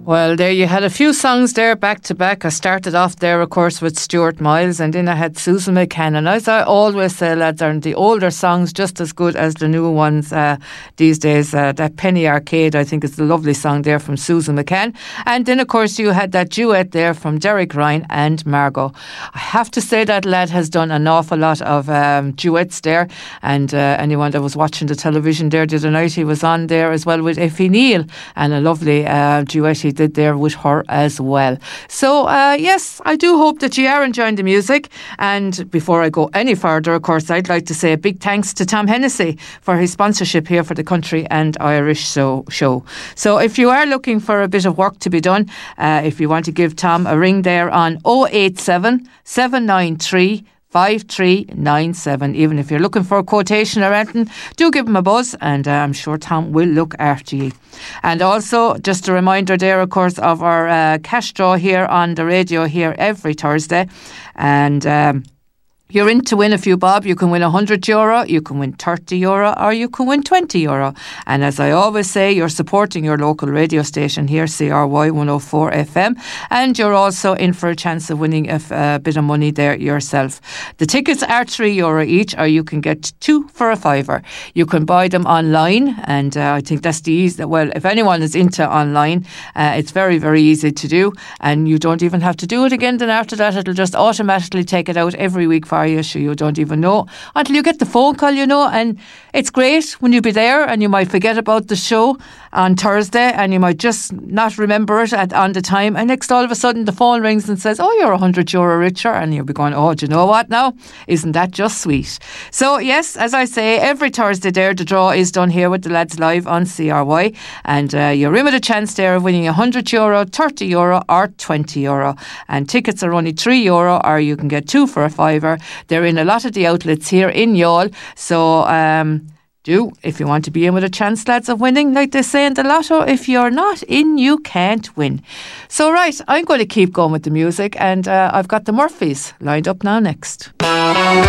Well, there you had a few songs there back to back. I started off there, of course, with Stuart Miles, and then I had Susan McCann. And as I always say, lads, aren't the older songs just as good as the new ones these days? That Penny Arcade, I think, is a lovely song there from Susan McCann. And then, of course, you had that duet there from Derek Ryan and Margot. I have to say that lad has done an awful lot of duets there. And anyone that was watching the television there the other night, he was on there as well with Effie Neal, and a lovely duet he did there with her as well. So yes, I do hope that you are enjoying the music. And before I go any further, of course, I'd like to say a big thanks to Tom Hennessy for his sponsorship here for the Country and Irish Show. So if you are looking for a bit of work to be done, if you want to give Tom a ring there on 087 793 5397. Even if you're looking for a quotation or anything, do give him a buzz, and I'm sure Tom will look after you. And also, just a reminder there, of course, of our cash draw here on the radio here every Thursday. And you're in to win a few bob. You can win €100, you can win €30, or you can win €20. And as I always say, you're supporting your local radio station here, CRY 104 FM, and you're also in for a chance of winning a bit of money there yourself. The tickets are €3 each, or you can get 2 for a £5. You can buy them online, and I think that's the easy. Well, if anyone is into online, it's very, very easy to do, and you don't even have to do it again. Then after that, it'll just automatically take it out every week for you, so you don't even know until you get the phone call, and it's great when you be there and you might forget about the show on Thursday and you might just not remember it on the time, and next all of a sudden the phone rings and says, oh, you're €100 richer, and you'll be going, oh, do you know what now? Isn't that just sweet? So yes, as I say, every Thursday there the draw is done here with the lads live on CRY, and you're in with a chance there of winning €100, €30 or €20, and tickets are only €3, or you can get 2 for a £5. They're in a lot of the outlets here in Youghal, so if you want to be in with a chance, lads, of winning, like they say in the lotto, if you're not in, you can't win. So right, I'm going to keep going with the music, and I've got the Murphys lined up now next.